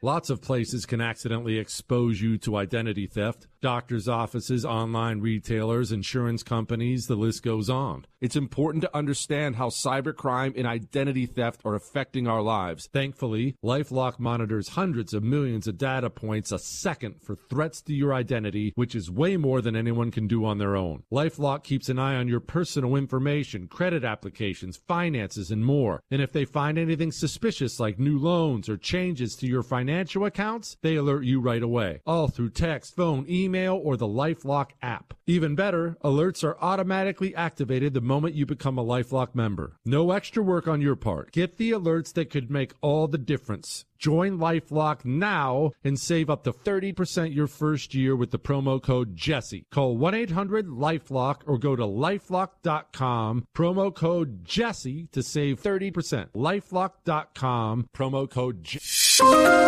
Lots of places can accidentally expose you to identity theft. Doctors' offices, online retailers, insurance companies, the list goes on. It's important to understand how cybercrime and identity theft are affecting our lives. Thankfully, LifeLock monitors hundreds of millions of data points a second for threats to your identity, which is way more than anyone can do on their own. LifeLock keeps an eye on your personal information, credit applications, finances, and more. And if they find anything suspicious like new loans or changes to your financial accounts, they alert you right away. All through text, phone, email, or the LifeLock app. Even better, alerts are automatically activated the moment you become a LifeLock member. No extra work on your part. Get the alerts that could make all the difference. Join LifeLock now and save up to 30% your first year with the promo code Jesse. Call 1-800-LifeLock or go to LifeLock.com. Promo code Jesse to save 30%. LifeLock.com. Promo code Jesse.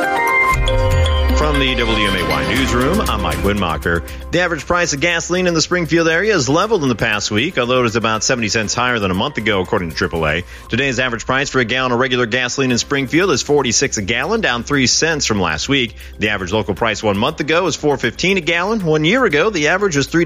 From the WMAY newsroom, I'm Mike Winmacher. The average price of gasoline in the Springfield area has leveled in the past week, although it is about 70 cents higher than a month ago, according to AAA. Today's average price for a gallon of regular gasoline in Springfield is $46 a gallon, down 3 cents from last week. The average local price 1 month ago was $4.15 a gallon. 1 year ago, the average was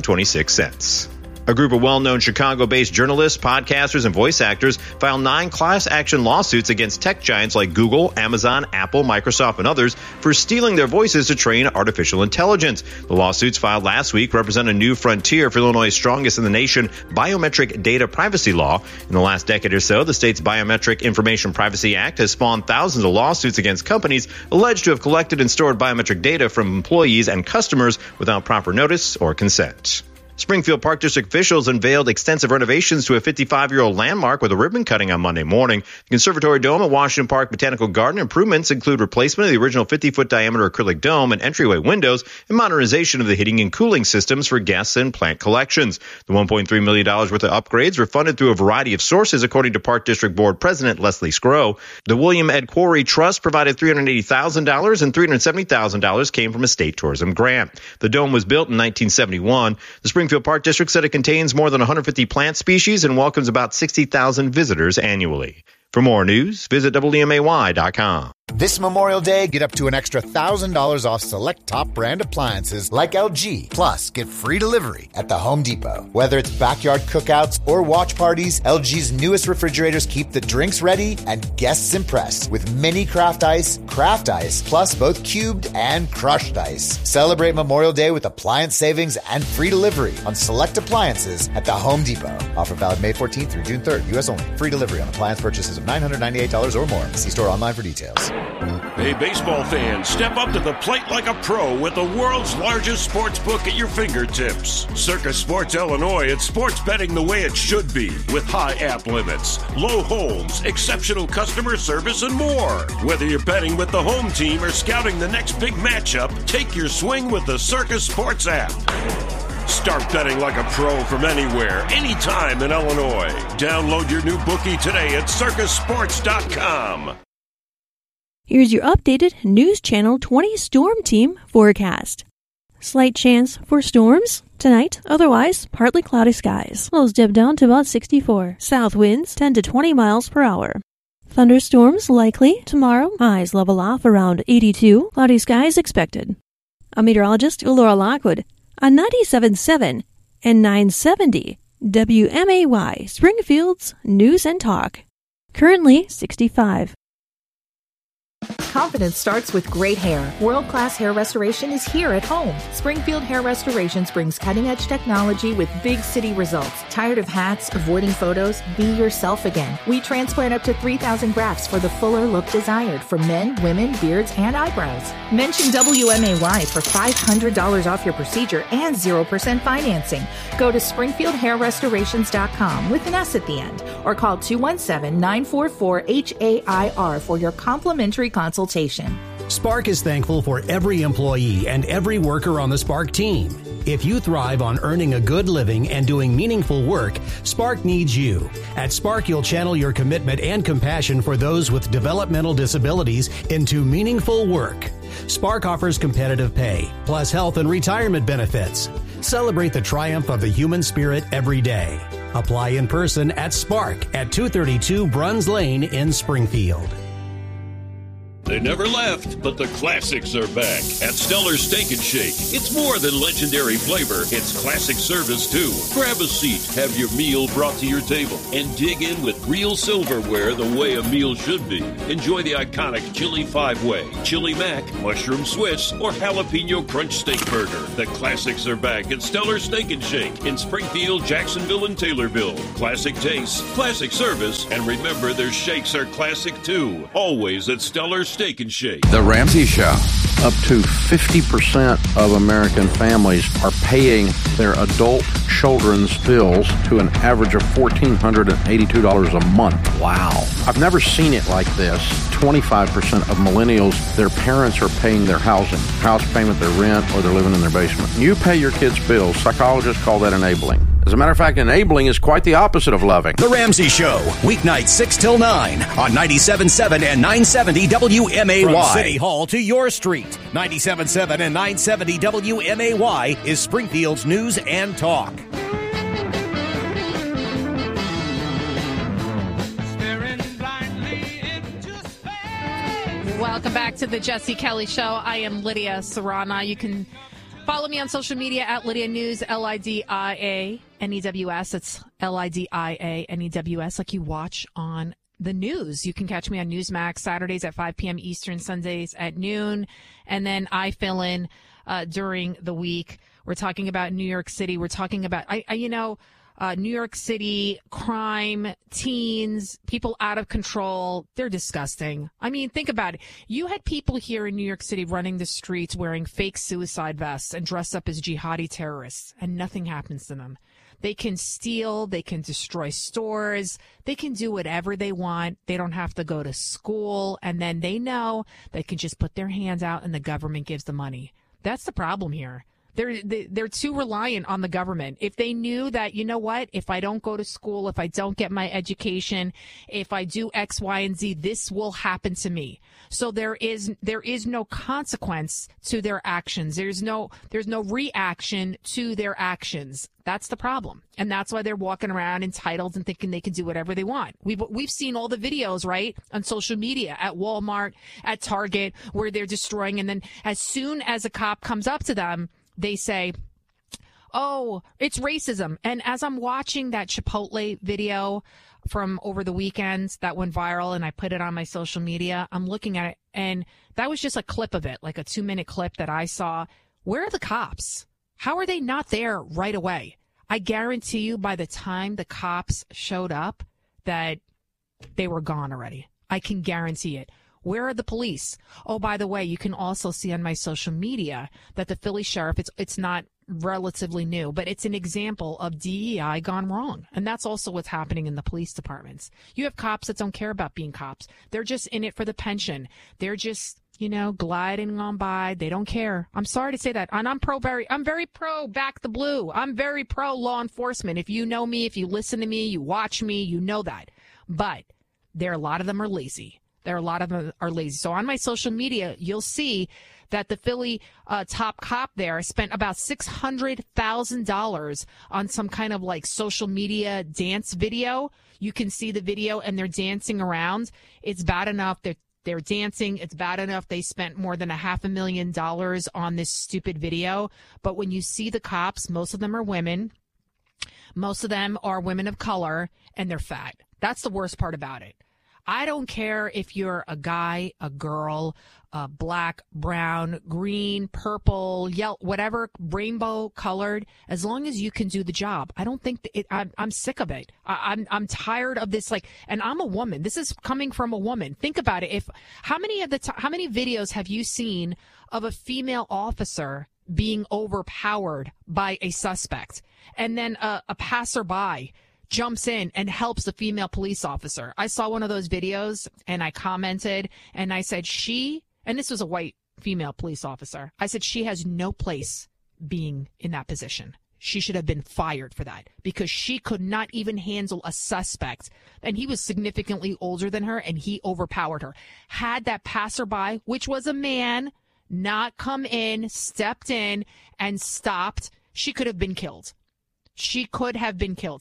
$3.26. A group of well-known Chicago-based journalists, podcasters, and voice actors filed 9 class action lawsuits against tech giants like Google, Amazon, Apple, Microsoft, and others for stealing their voices to train artificial intelligence. The lawsuits filed last week represent a new frontier for Illinois' strongest in the nation biometric data privacy law. In the last decade or so, the state's Biometric Information Privacy Act has spawned thousands of lawsuits against companies alleged to have collected and stored biometric data from employees and customers without proper notice or consent. Springfield Park District officials unveiled extensive renovations to a 55-year-old landmark with a ribbon cutting on Monday morning. The Conservatory Dome at Washington Park Botanical Garden improvements include replacement of the original 50-foot diameter acrylic dome and entryway windows and modernization of the heating and cooling systems for guests and plant collections. The $1.3 million worth of upgrades were funded through a variety of sources, according to Park District Board President Leslie Scrow. The William Ed Quarry Trust provided $380,000 and $370,000 came from a state tourism grant. The dome was built in 1971. The Springfield Park District said it contains more than 150 plant species and welcomes about 60,000 visitors annually. For more news, visit WMAY.com. This Memorial Day, get up to an extra $1,000 off select top brand appliances like LG. Plus, get free delivery at the Home Depot. Whether it's backyard cookouts or watch parties, LG's newest refrigerators keep the drinks ready and guests impressed with mini craft ice, plus both cubed and crushed ice. Celebrate Memorial Day with appliance savings and free delivery on select appliances at the Home Depot. Offer valid May 14th through June 3rd. U.S. only. Free delivery on appliance purchases of $998 or more. See store online for details. Hey, baseball fans, step up to the plate like a pro with the world's largest sports book at your fingertips. Circus Sports Illinois, it's sports betting the way it should be, with high app limits, low holds, exceptional customer service, and more. Whether you're betting with the home team or scouting the next big matchup, take your swing with the Circus Sports app. Start betting like a pro from anywhere, anytime in Illinois. Download your new bookie today at circusports.com. Here's your updated News Channel 20 Storm Team forecast. Slight chance for storms tonight, otherwise partly cloudy skies. Lows dip down to about 64. South winds 10 to 20 miles per hour. Thunderstorms likely tomorrow. Highs level off around 82. Cloudy skies expected. I'm meteorologist Laura Lockwood on 97.7 and 970 WMAY, Springfield's News and Talk. Currently 65. Confidence starts with great hair. World-class hair restoration is here at home. Springfield Hair Restorations brings cutting-edge technology with big city results. Tired of hats, avoiding photos? Be yourself again. We transplant up to 3,000 grafts for the fuller look desired for men, women, beards, and eyebrows. Mention WMAY for $500 off your procedure and 0% financing. Go to SpringfieldHairRestorations.com with an S at the end or call 217-944-HAIR for your complimentary consultation. Spark is thankful for every employee and every worker on the Spark team. If you thrive on earning a good living and doing meaningful work, Spark needs you. At Spark, you'll channel your commitment and compassion for those with developmental disabilities into meaningful work. Spark offers competitive pay, plus health and retirement benefits. Celebrate the triumph of the human spirit every day. Apply in person at Spark at 232 Bruns Lane in Springfield. They never left, but the classics are back at Stellar Steak and Shake. It's more than legendary flavor, it's classic service too. Grab a seat, have your meal brought to your table, and dig in with real silverware the way a meal should be. Enjoy the iconic Chili 5-Way, Chili Mac, Mushroom Swiss, or Jalapeno Crunch Steak Burger. The classics are back at Stellar Steak and Shake in Springfield, Jacksonville, and Taylorville. Classic taste, classic service, and remember their shakes are classic too. Always at Stellar Steak and Shake. The Ramsey Show. Up to 50% of American families are paying their adult children's bills to an average of $1,482 a month. Wow. I've never seen it like this. 25% of millennials, their parents are paying their house payment, their rent, or they're living in their basement. You pay your kids' bills. Psychologists call that enabling. As a matter of fact, enabling is quite the opposite of loving. The Ramsey Show, weeknights 6 till 9 on 97.7 and 970 WMAY. From City Hall to your street, 97.7 and 970 WMAY is Springfield's news and talk. Welcome back to the Jesse Kelly Show. I am Lydia Serrana. You can follow me on social media at Lydia News, LIDIANEWS. It's LIDIANEWS, like you watch on the news. You can catch me on Newsmax Saturdays at 5 p.m. Eastern, Sundays at noon. And then I fill in during the week. We're talking about New York City. We're talking about, New York City, crime, teens, people out of control. They're disgusting. I mean, think about it. You had people here in New York City running the streets wearing fake suicide vests and dressed up as jihadi terrorists, and nothing happens to them. They can steal. They can destroy stores. They can do whatever they want. They don't have to go to school. And then they know they can just put their hands out and the government gives the money. That's the problem here. They're too reliant on the government. If they knew that, you know what, if I don't go to school, if I don't get my education, if I do X, Y, and Z, this will happen to me. So there is no consequence to their actions. There's no reaction to their actions. That's the problem. And that's why they're walking around entitled and thinking they can do whatever they want. We've seen all the videos, right, on social media, at Walmart, at Target, where they're destroying. And then as soon as a cop comes up to them, they say, oh, it's racism. And as I'm watching that Chipotle video from over the weekend that went viral and I put it on my social media, I'm looking at it, and that was just a clip of it, like a 2-minute clip that I saw. Where are the cops? How are they not there right away? I guarantee you by the time the cops showed up that they were gone already. I can guarantee it. Where are the police? Oh, by the way, you can also see on my social media that the Philly sheriff, it's not relatively new, but it's an example of DEI gone wrong. And that's also what's happening in the police departments. You have cops that don't care about being cops. They're just in it for the pension. They're just, gliding on by. They don't care. I'm sorry to say that. And I'm very pro back the blue. I'm very pro law enforcement. If you know me, if you listen to me, you watch me, you know that. But a lot of them are lazy. A lot of them are lazy. So on my social media, you'll see that the Philly top cop there spent about $600,000 on some kind of like social media dance video. You can see the video and they're dancing around. It's bad enough that they're dancing. It's bad enough they spent more than $500,000 on this stupid video. But when you see the cops, most of them are women. Most of them are women of color, and they're fat. That's the worst part about it. I don't care if you're a guy, a girl, black, brown, green, purple, yellow, whatever, rainbow colored, as long as you can do the job. I don't think I'm sick of it. I'm tired of this. And I'm a woman. This is coming from a woman. Think about it. How many videos have you seen of a female officer being overpowered by a suspect, and then a passerby jumps in and helps the female police officer? I saw one of those videos and I commented and I said and this was a white female police officer, I said she has no place being in that position. She should have been fired for that because she could not even handle a suspect. And he was significantly older than her and he overpowered her. Had that passerby, which was a man, not come in, stepped in and stopped, she could have been killed. She could have been killed.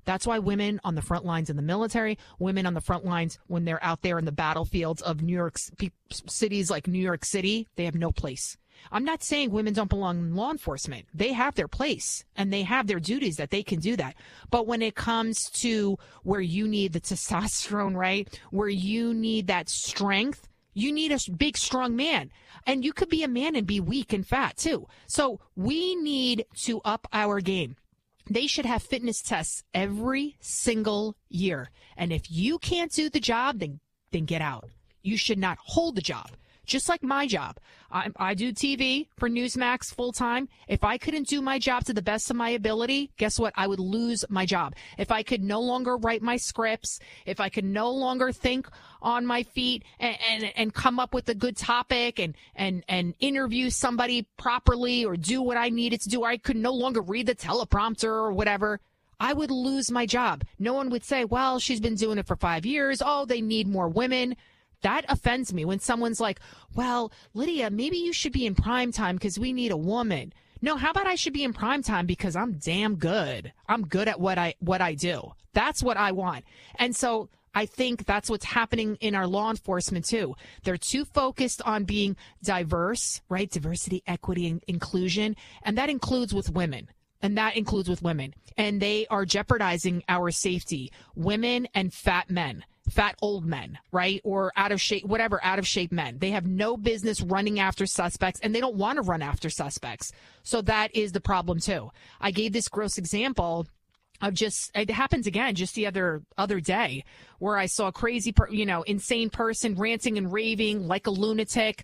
That's why women on the front lines in the military, women on the front lines when they're out there in the battlefields of New York cities like New York City, they have no place. I'm not saying women don't belong in law enforcement. They have their place and they have their duties that they can do that. But when it comes to where you need the testosterone, right, where you need that strength, you need a big, strong man. And you could be a man and be weak and fat, too. So we need to up our game. They should have fitness tests every single year. And if you can't do the job, then get out. You should not hold the job. Just like my job. I do TV for Newsmax full time. If I couldn't do my job to the best of my ability, guess what? I would lose my job. If I could no longer write my scripts, if I could no longer think on my feet and come up with a good topic and interview somebody properly or do what I needed to do, or I could no longer read the teleprompter or whatever, I would lose my job. No one would say, well, she's been doing it for 5 years. Oh, they need more women. That offends me when someone's like, well, Lydia, maybe you should be in prime time because we need a woman. No, how about I should be in prime time because I'm damn good. I'm good at what I do. That's what I want. And so I think that's what's happening in our law enforcement, too. They're too focused on being diverse, right? Diversity, equity, and inclusion. And that includes with women. And they are jeopardizing our safety. Women and fat men. Fat old men, right? Or out of shape, whatever, out of shape men. They have no business running after suspects, and they don't want to run after suspects. So that is the problem too. I gave this gross example of it happens again just the other day where I saw a crazy, insane person ranting and raving like a lunatic,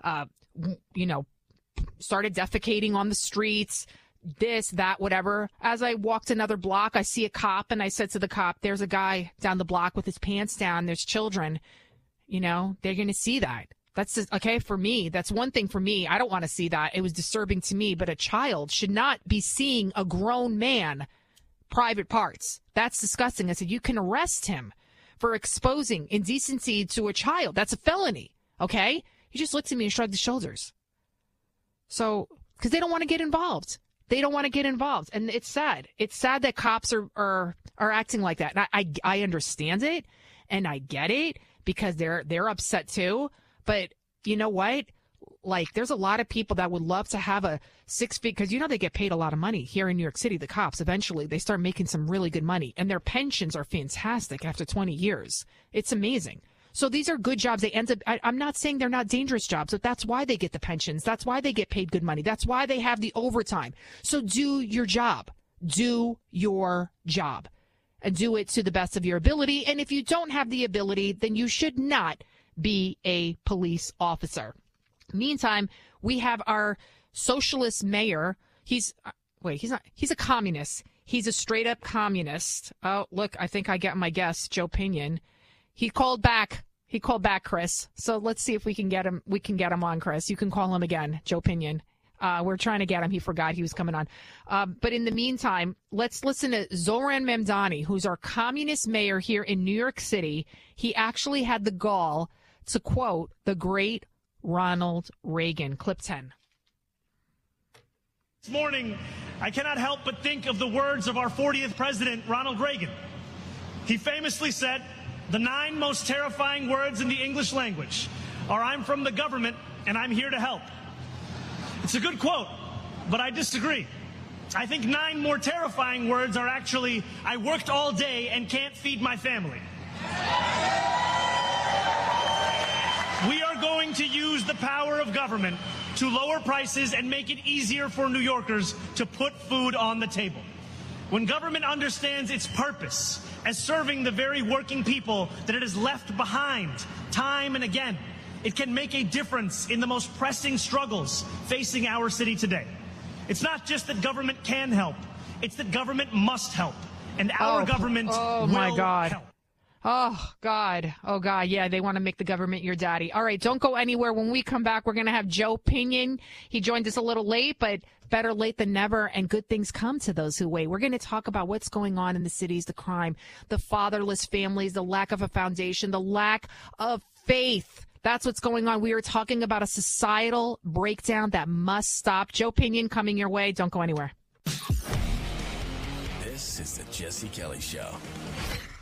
started defecating on the streets. This, that, whatever. As I walked another block, I see a cop, and I said to the cop, there's a guy down the block with his pants down. There's children. They're going to see that. That's just, okay for me. That's one thing for me. I don't want to see that. It was disturbing to me, but a child should not be seeing a grown man private parts. That's disgusting. I said, you can arrest him for exposing indecency to a child. That's a felony. Okay. He just looked at me and shrugged his shoulders. So, because they don't want to get involved. They don't want to get involved. And it's sad. It's sad that cops are acting like that. And I understand it and I get it because they're upset too. But you know what? Like, there's a lot of people that would love to have a 6 feet, because they get paid a lot of money here in New York City. The cops, eventually they start making some really good money, and their pensions are fantastic after 20 years. It's amazing. So these are good jobs. They end up, I'm not saying they're not dangerous jobs, but that's why they get the pensions. That's why they get paid good money. That's why they have the overtime. So do your job. Do your job. And do it to the best of your ability. And if you don't have the ability, then you should not be a police officer. Meantime, we have our socialist mayor. He's a communist. He's a straight up communist. Oh, look, I think I got my guess, Joe Pinion. He called back, Chris. So let's see if we can get him. We can get him on, Chris. You can call him again, Joe Pinion. We're trying to get him. He forgot he was coming on. But in the meantime, let's listen to Zoran Mamdani, who's our communist mayor here in New York City. He actually had the gall to quote the great Ronald Reagan. Clip 10. This morning, I cannot help but think of the words of our 40th president, Ronald Reagan. He famously said, "The 9 most terrifying words in the English language are I'm from the government and I'm here to help." It's a good quote, but I disagree. I think 9 more terrifying words are actually, I worked all day and can't feed my family. We are going to use the power of government to lower prices and make it easier for New Yorkers to put food on the table. When government understands its purpose as serving the very working people that it has left behind time and again, it can make a difference in the most pressing struggles facing our city today. It's not just that government can help, it's that government must help. And our government will help. Oh, God. Oh, God. Yeah, they want to make the government your daddy. All right, don't go anywhere. When we come back, we're going to have Joe Pinion. He joined us a little late, but better late than never, and good things come to those who wait. We're going to talk about what's going on in the cities, the crime, the fatherless families, the lack of a foundation, the lack of faith. That's what's going on. We are talking about a societal breakdown that must stop. Joe Pinion coming your way. Don't go anywhere. This This is the Jesse Kelly Show.